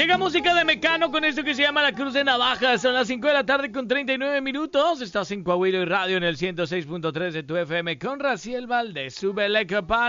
Llega música de Mecano con esto que se llama La Cruz de Navajas. Son las 5 de la tarde con 39 minutos. Estás en Coahuila y Radio en el 106.3 de tu FM con Raciel Valdés. Súbele, capaz.